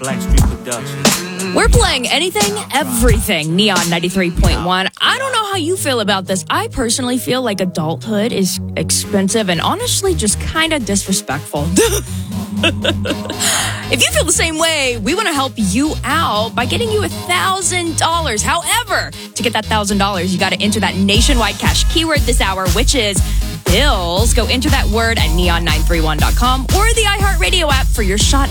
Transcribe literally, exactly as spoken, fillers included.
Blackstreet Productions. We're playing anything, everything, Neon ninety-three point one. I don't know how you feel about this. I personally feel like adulthood is expensive and honestly just kind of disrespectful. If you feel the same way, we want to help you out by getting you one thousand dollars. However, to get that one thousand dollars, you got to enter that nationwide cash keyword this hour, which is bills. Go enter that word at neon nine three one dot com or the iHeartRadio app for your shot